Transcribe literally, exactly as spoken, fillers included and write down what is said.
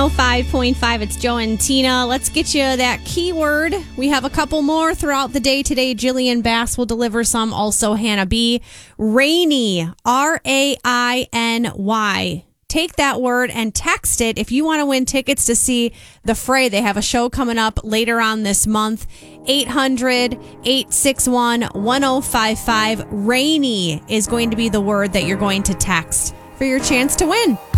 oh five point five, it's Joe and Tina. Let's get you that keyword. We have a couple more throughout the day today. Jillian Bass will deliver some. Also, Hannah B. Rainy, R A I N Y. Take that word and text it if you want to win tickets to see The Fray. They have a show coming up later on this month. eight hundred, eight six one, one oh five five. Rainy is going to be the word that you're going to text for your chance to win.